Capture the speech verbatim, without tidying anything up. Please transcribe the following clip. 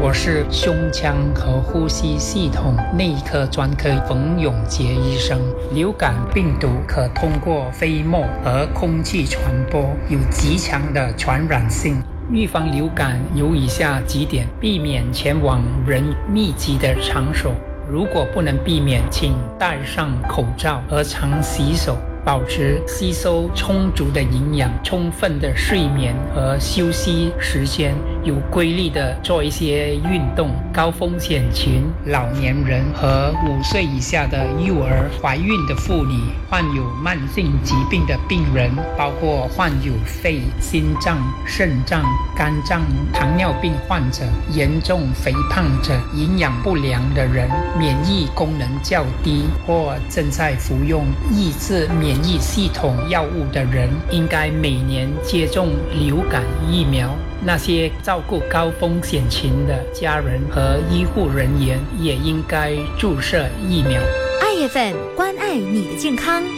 我是胸腔和呼吸系统内科专科冯永杰医生。流感病毒可通过飞沫和空气传播，有极强的传染性。预防流感有以下几点：避免前往人密集的场所，如果不能避免，请戴上口罩和常洗手，保持吸收充足的营养，充分的睡眠和休息时间，有规律的做一些运动。高风险群、老年人和五岁以下的幼儿、怀孕的妇女、患有慢性疾病的病人，包括患有肺、心脏、肾脏、肝脏、糖尿病患者、严重肥胖者、营养不良的人、免疫功能较低或正在服用抑制免疫系统药物的人，应该每年接种流感疫苗。那些照顾高风险群的家人和医护人员也应该注射疫苗。 爱 F M 关爱你的健康，